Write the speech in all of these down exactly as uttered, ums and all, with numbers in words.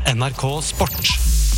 N R K Sport.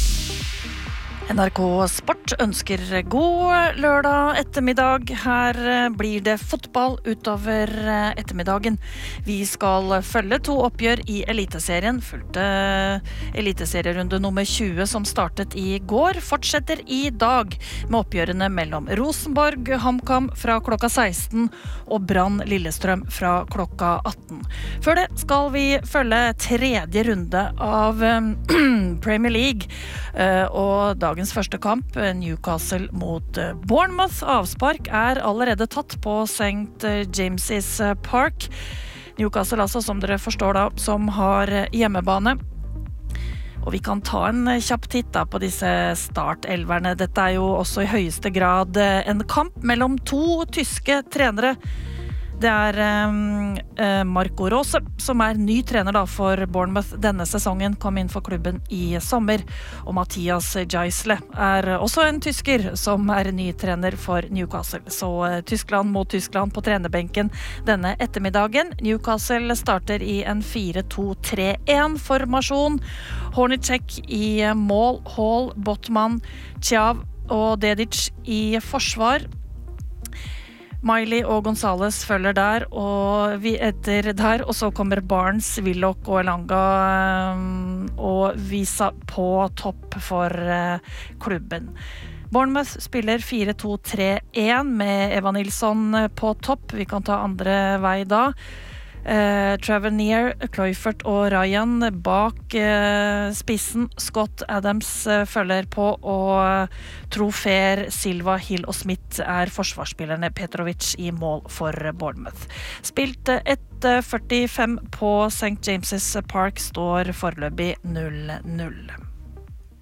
N R K Sport ønsker god lørdag ettermiddag. Her blir det fotball utover ettermiddagen. Vi skal følge to oppgjør i Eliteserien. Fulgte Eliteserierunde nummer tjue som startet i går. Fortsetter i dag med oppgjørene mellom Rosenborg, HamKam fra klokka seksten og Brann Lillestrøm fra klokka atten. Før det skal vi følge tredje runde av Premier League og dagens Dagens første kamp, Newcastle mot Bournemouth. Avspark er allerede tatt på Saint James's Park. Newcastle altså, som dere forstår da, som har hjemmebane. Og vi kan ta en kjapp titt da på disse startelverne. Dette er jo også i høyeste grad en kamp mellom to tyske trenere. Det er um, Marco Rose, som er ny trener da for Bournemouth denne sesongen, kom inn for klubben i sommer. Og Matthias Geisle er også en tysker som er ny trener for Newcastle. Så uh, Tyskland mot Tyskland på trenerbenken denne ettermiddagen. Newcastle starter i en fire to tre en formasjon. Hornicek i mål, Hall, Botman, Tjav og Dedic i forsvar. Miley og Gonzales følger der, og vi etter der, og så kommer Barnes, Willoch og Elanga og Visa på topp for klubben. Bournemouth spiller fire to tre en med Eva Nilsson på topp. Vi kan ta andre vei da. Uh, Tavernier, Cloyfert og Ryan bak uh, spissen. Scott Adams uh, følger på, og uh, Trofer, Silva, Hill og Smith er forsvarsspillerne. Petrovic i mål for Bournemouth. Spilt uh, ett førtifem på Saint James's Park, står foreløpig null null.